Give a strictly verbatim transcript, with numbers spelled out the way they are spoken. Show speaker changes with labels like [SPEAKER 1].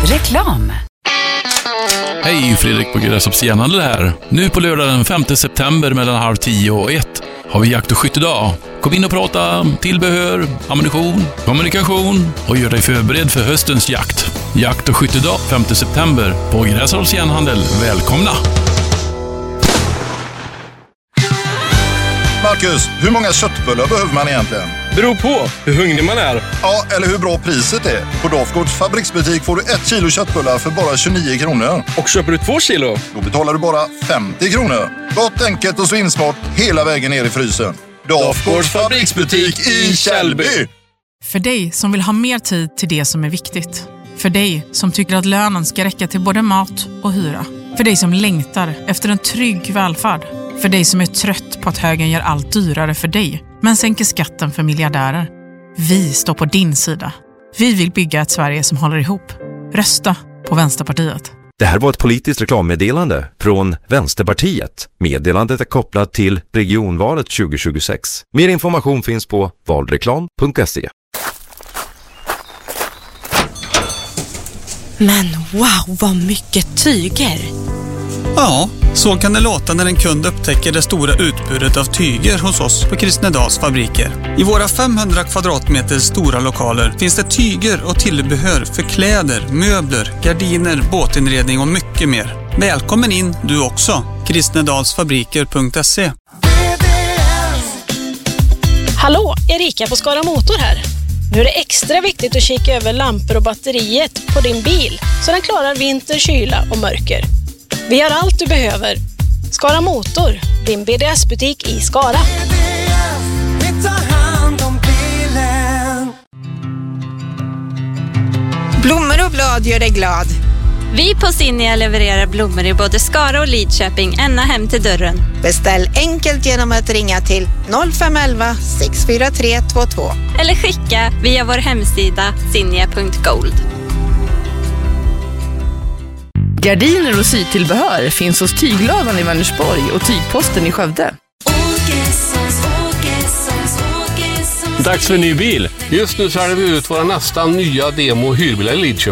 [SPEAKER 1] Reklam.
[SPEAKER 2] Hej, Fredrik på Grästorps Järnhandel här. Nu på lördag den femte september mellan halv tio och ett har vi jakt- och skyttedag. Kom in och prata tillbehör, ammunition, kommunikation och gör dig förberedd för höstens jakt. Jakt- och skyttedag femte september på Grästorps Järnhandel. Välkomna!
[SPEAKER 3] Marcus, hur många köttbullar behöver man egentligen?
[SPEAKER 4] Beror på hur hungrig man är.
[SPEAKER 3] Ja, eller hur bra priset är. På Dafgårds fabriksbutik får du ett kilo köttbullar för bara tjugonio kronor.
[SPEAKER 4] Och köper du två kilo?
[SPEAKER 3] Då betalar du bara femtio kronor. Gott, enkelt och svinsmart hela vägen ner i frysen. Dafgårds fabriksbutik i Källby.
[SPEAKER 5] För dig som vill ha mer tid till det som är viktigt. För dig som tycker att lönen ska räcka till både mat och hyra. För dig som längtar efter en trygg välfärd. För dig som är trött på att högern gör allt dyrare för dig, men sänker skatten för miljardärer. Vi står på din sida. Vi vill bygga ett Sverige som håller ihop. Rösta på Vänsterpartiet.
[SPEAKER 6] Det här var ett politiskt reklammeddelande från Vänsterpartiet. Meddelandet är kopplat till regionvalet tjugo tjugosex. Mer information finns på valreklam punkt se.
[SPEAKER 7] Men wow, vad mycket tyger!
[SPEAKER 8] Ja, så kan det låta när en kund upptäcker det stora utbudet av tyger hos oss på Kristnedals fabriker. I våra femhundra kvadratmeter stora lokaler finns det tyger och tillbehör för kläder, möbler, gardiner, båtinredning och mycket mer. Välkommen in du också. kristnedalsfabriker punkt se.
[SPEAKER 9] Hallå, Erika på Skara Motor här. Nu är det extra viktigt att kika över lampor och batteriet på din bil så den klarar vinter, kyla och mörker. Vi har allt du behöver. Skara Motor, din B D S-butik i Skara.
[SPEAKER 10] Blommor och blad gör dig glad.
[SPEAKER 11] Vi på Sinja levererar blommor i både Skara och Lidköping ända hem till dörren.
[SPEAKER 10] Beställ enkelt genom att ringa till noll fem ett ett sex fyra tre två två.
[SPEAKER 11] Eller skicka via vår hemsida sinja punkt gold.
[SPEAKER 12] Gardiner och sytillbehör finns hos Tygladan i Vänersborg och Tygposten i Skövde.
[SPEAKER 4] Dags för en ny bil. Just nu säljer vi ut våra nästan nya demo- och hyrbilar i Lidköping.